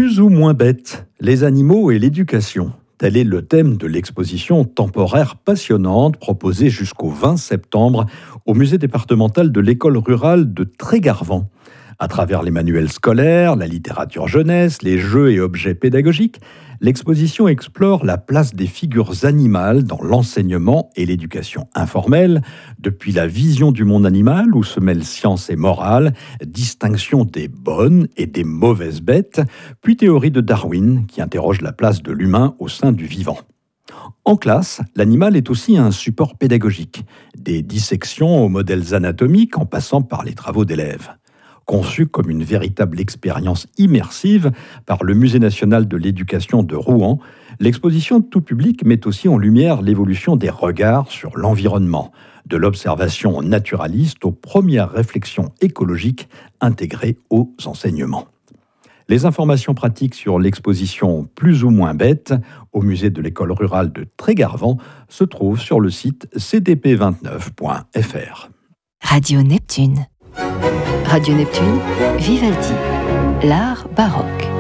Plus ou moins bêtes, les animaux et l'éducation. Tel est le thème de l'exposition temporaire passionnante proposée jusqu'au 20 septembre au musée départemental de l'école rurale de Trégarvan. À travers les manuels scolaires, la littérature jeunesse, les jeux et objets pédagogiques, l'exposition explore la place des figures animales dans l'enseignement et l'éducation informelle, depuis la vision du monde animal où se mêlent science et morale, distinction des bonnes et des mauvaises bêtes, puis théorie de Darwin qui interroge la place de l'humain au sein du vivant. En classe, l'animal est aussi un support pédagogique, des dissections aux modèles anatomiques en passant par les travaux d'élèves. Conçu comme une véritable expérience immersive par le Musée national de l'éducation de Rouen, l'exposition tout public met aussi en lumière l'évolution des regards sur l'environnement, de l'observation naturaliste aux premières réflexions écologiques intégrées aux enseignements. Les informations pratiques sur l'exposition Plus ou moins bête au musée de l'école rurale de Trégarvan se trouvent sur le site cdp29.fr. Radio Neptune. Radio Neptune, Vivaldi, l'art baroque.